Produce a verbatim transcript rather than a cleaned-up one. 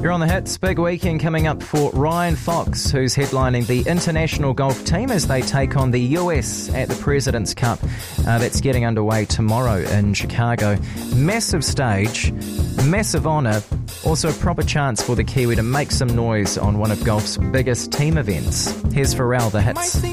You're on the hits. Big weekend coming up for Ryan Fox, who's headlining the international golf team as they take on the U S at the President's Cup. Uh, that's getting underway tomorrow in Chicago. Massive stage, massive honour, also a proper chance for the Kiwi to make some noise on one of golf's biggest team events. Here's Pharrell, the hits.